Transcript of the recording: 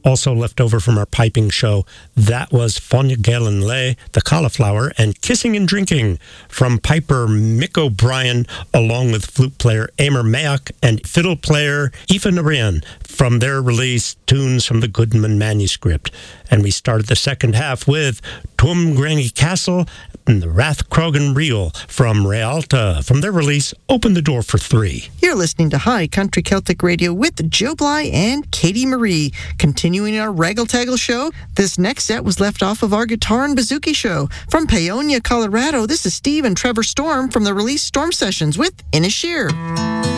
Also left over from our piping show, that was Fonya Galen Lay, The Cauliflower, and Kissing and Drinking from piper Mick O'Brien, along with flute player Amer Mayock and fiddle player Aoife Narayan from their release, Tunes from the Goodman Manuscript. And we started the second half with Tum Granny Castle and the Rathcrogan Reel from Realta from their release, Open the Door for Three. You're listening to High Country Celtic Radio with Joe Bly and Katie Marie. Continuing our Raggle Taggle show, this next set was left off of our Guitar and Bouzouki show. From Paonia, Colorado, this is Steve and Trevor Storm from the release Storm Sessions with Inisheer.